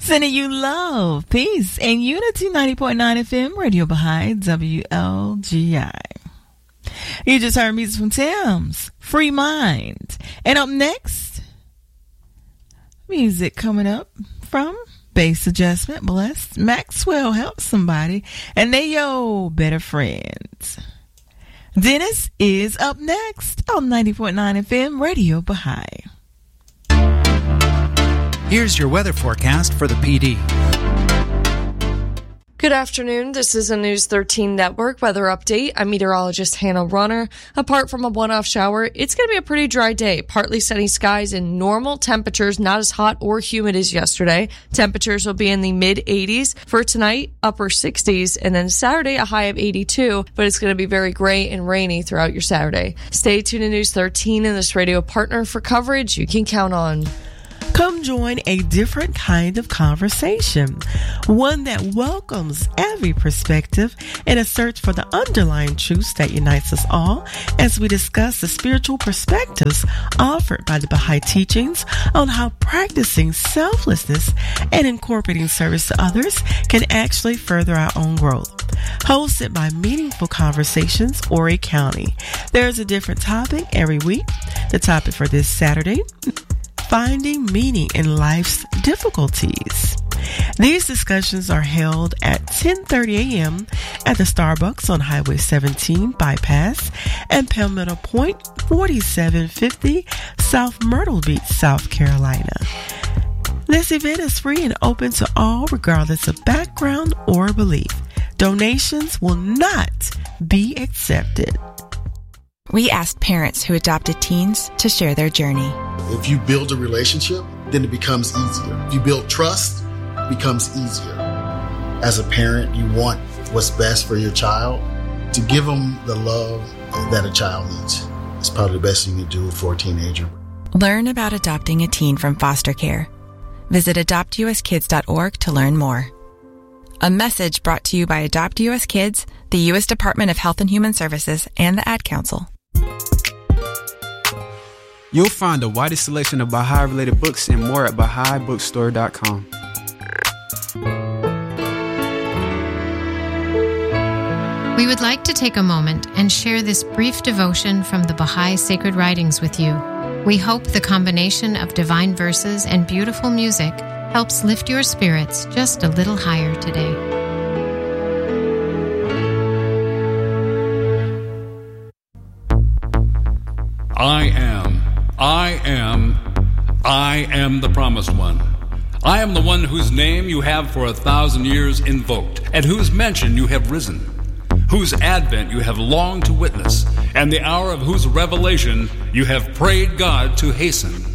Sending you love, peace, and unity. 90.9 FM, Radio Baha'i, WLGI. You just heard music from Tim's Free Mind. And up next, music coming up from Bass Adjustment, Blessed Maxwell Help Somebody, and they Yo Better Friends. Dennis is up next on 90.9 FM, Radio Baha'i. Here's your weather forecast for the PD. Good afternoon. This is a News 13 Network weather update. I'm meteorologist Hannah Runner. Apart from a one-off shower, it's going to be a pretty dry day. Partly sunny skies and normal temperatures, not as hot or humid as yesterday. Temperatures will be in the mid-80s. For tonight, upper 60s. And then Saturday, a high of 82. But it's going to be very gray and rainy throughout your Saturday. Stay tuned to News 13 and this radio partner for coverage you can count on. Come join a different kind of conversation, one that welcomes every perspective in a search for the underlying truths that unites us all as we discuss the spiritual perspectives offered by the Baha'i teachings on how practicing selflessness and incorporating service to others can actually further our own growth. Hosted by Meaningful Conversations, Horry County. There's a different topic every week. The topic for this Saturday: finding meaning in life's difficulties. These discussions are held at 10:30 a.m. at the Starbucks on Highway 17 Bypass and Palmetto Point, 4750 South Myrtle Beach, South Carolina. This event is free and open to all regardless of background or belief. Donations will not be accepted. We asked parents who adopted teens to share their journey. If you build a relationship, then it becomes easier. If you build trust, it becomes easier. As a parent, you want what's best for your child. To give them the love that a child needs is probably the best thing you can do for a teenager. Learn about adopting a teen from foster care. Visit adoptuskids.org to learn more. A message brought to you by Adopt US Kids, the U.S. Department of Health and Human Services, and the Ad Council. You'll find the widest selection of Baha'i-related books and more at BahaiBookstore.com. We would like to take a moment and share this brief devotion from the Baha'i Sacred Writings with you. We hope the combination of divine verses and beautiful music helps lift your spirits just a little higher today. I am the promised one. I am the one whose name you have for 1,000 years invoked, and whose mention you have risen, whose advent you have longed to witness, and the hour of whose revelation you have prayed God to hasten.